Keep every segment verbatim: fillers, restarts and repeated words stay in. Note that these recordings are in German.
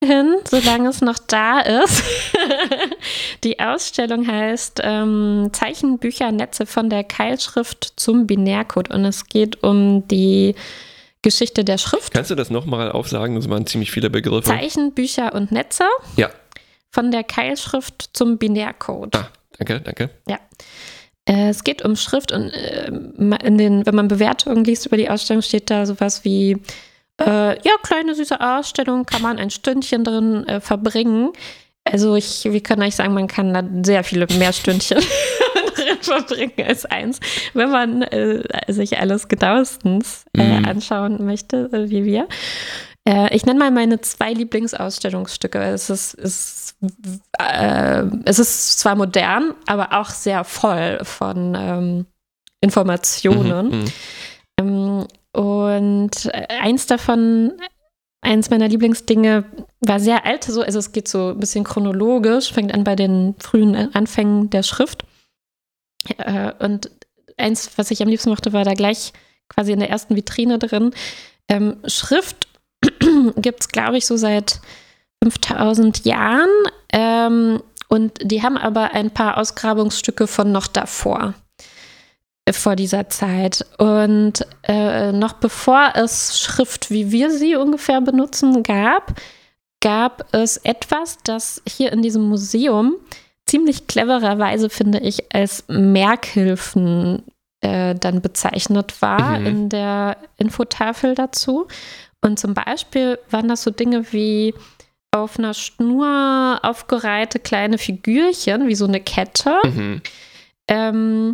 hin, solange es noch da ist. Die Ausstellung heißt ähm, Zeichenbüchernetze von der Keilschrift zum Binärcode und es geht um die Geschichte der Schrift. Kannst du das nochmal aufsagen? Das waren ziemlich viele Begriffe. Zeichenbücher und Netze. Ja. Von der Keilschrift zum Binärcode. Ah, danke, danke. Ja. Äh, es geht um Schrift und äh, in den, wenn man Bewertungen liest über die Ausstellung, steht da sowas wie äh, ja, kleine süße Ausstellung, kann man ein Stündchen drin äh, verbringen. Also ich, wir können euch sagen, man kann da sehr viele mehr Stündchen drin verbringen als eins, wenn man äh, sich alles genauestens äh, Mm. anschauen möchte, äh, wie wir. Äh, ich nenne mal meine zwei Lieblingsausstellungsstücke. Es ist, ist, äh, es ist zwar modern, aber auch sehr voll von ähm, Informationen. Mhm, mhm. Ähm, und eins davon, eins meiner Lieblingsdinge war sehr alt, so, also es geht so ein bisschen chronologisch, fängt an bei den frühen Anfängen der Schrift. Äh, und eins, was ich am liebsten mochte, war da gleich quasi in der ersten Vitrine drin. Ähm, Schrift gibt es, glaube ich, so seit fünftausend Jahren. Ähm, und die haben aber ein paar Ausgrabungsstücke von noch davor, äh, vor dieser Zeit. Und äh, noch bevor es Schrift, wie wir sie ungefähr benutzen, gab, gab es etwas, das hier in diesem Museum ziemlich clevererweise, finde ich, als Merkhilfen äh, dann bezeichnet war Mhm. in der Infotafel dazu. Und zum Beispiel waren das so Dinge wie auf einer Schnur aufgereihte kleine Figürchen, wie so eine Kette. Mhm. Ähm,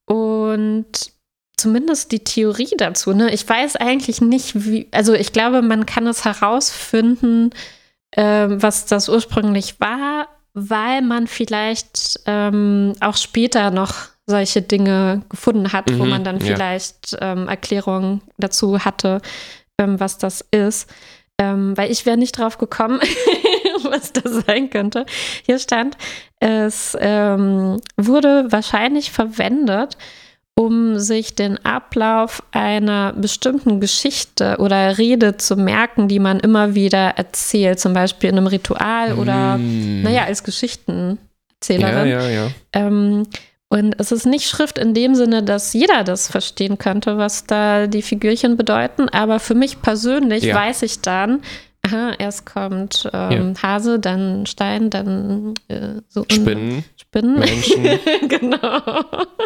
und zumindest die Theorie dazu, ne? Ich weiß eigentlich nicht, wie, also ich glaube, man kann es herausfinden, ähm, was das ursprünglich war, weil man vielleicht ähm, auch später noch solche Dinge gefunden hat, wo Mhm, man dann ja. vielleicht ähm, Erklärungen dazu hatte, ähm, was das ist. Ähm, weil ich wäre nicht drauf gekommen, was das sein könnte. Hier stand, es ähm, wurde wahrscheinlich verwendet, um sich den Ablauf einer bestimmten Geschichte oder Rede zu merken, die man immer wieder erzählt, zum Beispiel in einem Ritual oder, Mm. naja, als Geschichtenerzählerin. Ja, ja, ja. Ähm, und es ist nicht Schrift in dem Sinne, dass jeder das verstehen könnte, was da die Figürchen bedeuten, aber für mich persönlich Ja. weiß ich dann, aha, erst kommt ähm, Hase, dann Stein, dann äh, so Spinnen, Spinnen. Menschen. Genau.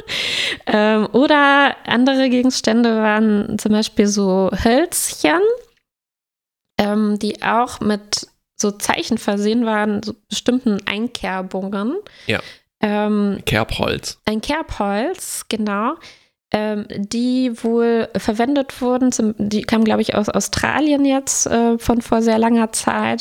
ähm, oder andere Gegenstände waren zum Beispiel so Hölzchen, ähm, die auch mit so Zeichen versehen waren, so bestimmten Einkerbungen. Ja. Ähm, Kerbholz. ein Kerbholz, genau, ähm, die wohl verwendet wurden, zum, die kamen, glaube ich, aus Australien jetzt äh, von vor sehr langer Zeit,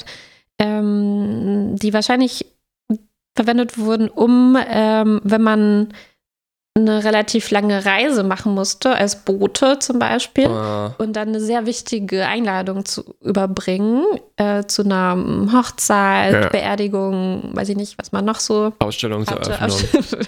ähm, die wahrscheinlich verwendet wurden, um, ähm, wenn man eine relativ lange Reise machen musste, als Bote zum Beispiel, Ah. und dann eine sehr wichtige Einladung zu überbringen, äh, zu einer Hochzeit, Ja. Beerdigung, weiß ich nicht, was man noch so hatte, Ausstellungseröffnung.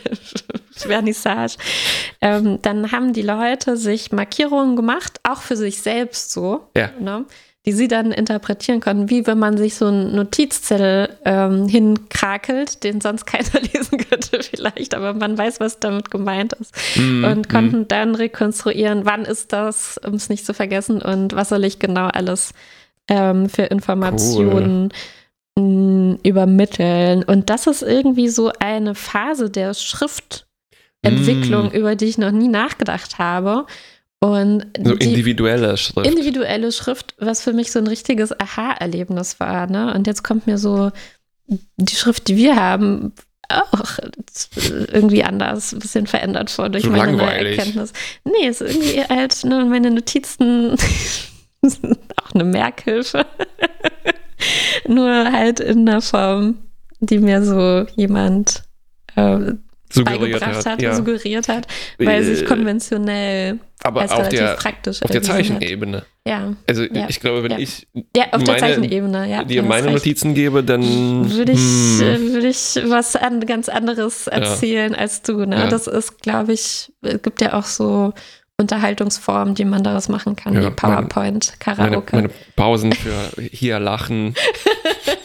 Vernissage. Ähm, dann haben die Leute sich Markierungen gemacht, auch für sich selbst so, Ja. ne, die sie dann interpretieren konnten, wie wenn man sich so einen Notizzettel ähm, hinkrakelt, den sonst keiner lesen könnte vielleicht, aber man weiß, was damit gemeint ist. Mm, Und konnten dann rekonstruieren, wann ist das, um es nicht zu vergessen, und was soll ich genau alles ähm, für Informationen mh, übermitteln. Und das ist irgendwie so eine Phase der Schriftentwicklung, Mm. über die ich noch nie nachgedacht habe. Und So die individuelle Schrift. individuelle Schrift, was für mich so ein richtiges Aha-Erlebnis war, ne? Und jetzt kommt mir so die Schrift, die wir haben, auch irgendwie anders, ein bisschen verändert vor durch So meine neue langweilig. Erkenntnis. Nee, ist irgendwie halt, ne, meine Notizen sind auch eine Merkhilfe. Nur halt in einer Form, die mir so jemand äh, suggeriert beigebracht hat, ja. suggeriert hat, weil sich Äh, konventionell Aber als auf relativ der, praktisch auf der erwiesen hat. Zeichenebene. Ja, Also Ja. ich glaube, wenn Ja. ich ja, auf der meine- Zeichenebene, ja. dir du hast meine recht. Notizen gebe, dann Würde ich, hm, äh, würde ich was an, ganz anderes erzählen als du. Ne? Ja. Das ist, glaube ich, es gibt ja auch so Unterhaltungsformen, die man daraus machen kann, Ja, wie PowerPoint, meine, Karaoke. meine Pausen für hier lachen,